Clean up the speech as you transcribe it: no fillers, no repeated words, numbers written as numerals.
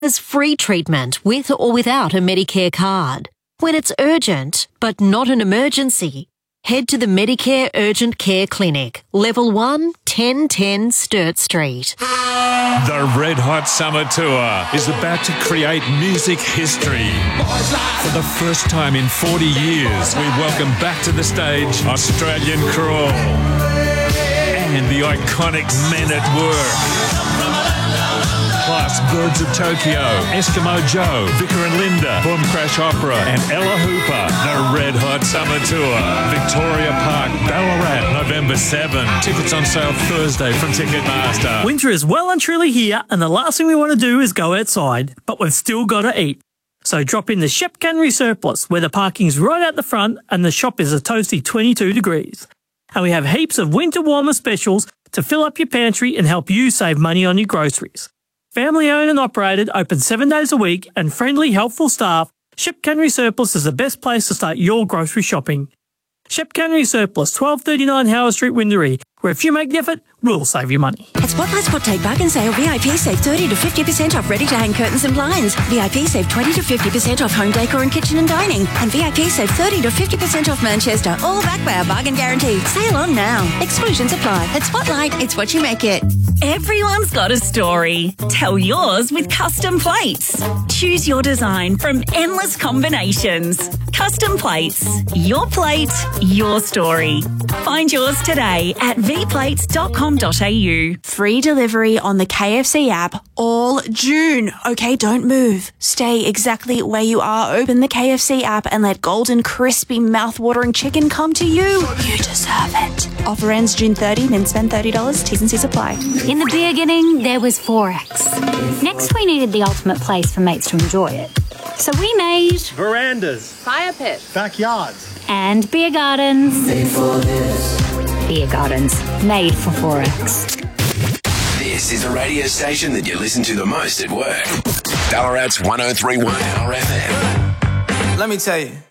There's free treatment with or without a Medicare card. When it's urgent, but not an emergency, head to the Medicare Urgent Care Clinic, Level 1, 1010 Sturt Street. The Red Hot Summer Tour is about to create music history. For the first time in 40 years, we welcome back to the stage Australian Crawl and the iconic Men at Work. Plus Birds of Tokyo, Eskimo Joe, Vicar and Linda, Boom Crash Opera and Ella Hooper. The Red Hot Summer Tour. Victoria Park, Ballarat, November 7. Tickets on sale Thursday from Ticketmaster. Winter is well and truly here, and the last thing we want to do is go outside, but we've still got to eat. So drop in the Shep Cannery Surplus, where the parking's right out the front and the shop is a toasty 22 degrees. And we have heaps of winter warmer specials to fill up your pantry and help you save money on your groceries. Family owned and operated, open 7 days a week, and friendly, helpful staff, Shep Cannery Surplus is the best place to start your grocery shopping. Shep Cannery Surplus, 1239 Howard Street, Windaree, where if you make the effort, we'll save you money. At Spotlight Spot Take Bargain Sale, VIP save 30 to 50% off ready-to-hang curtains and blinds. VIP save 20 to 50% off home decor and kitchen and dining. And VIP save 30 to 50% off Manchester, all backed by our bargain guarantee. Sale on now. Exclusions apply. At Spotlight, it's what you make it. Everyone's got a story. Tell yours with Custom Plates. Choose your design from endless combinations. Custom Plates. Your plate, your story. Find yours today at vplates.com.au. Free delivery on the KFC app all June. Okay, don't move. Stay exactly where you are. Open the KFC app and let golden, crispy, mouth-watering chicken come to you. You deserve it. Offer ends June 30, then spend $30. T's and C's apply. In the beginning, there was Forex. Next, we needed the ultimate place for mates to enjoy it. So we made verandas, fire pits, backyards, and beer gardens. Made for this. Beer gardens, made for Forex. This is the radio station that you listen to the most at work. Ballarat's 103.1 RFM. Let me tell you.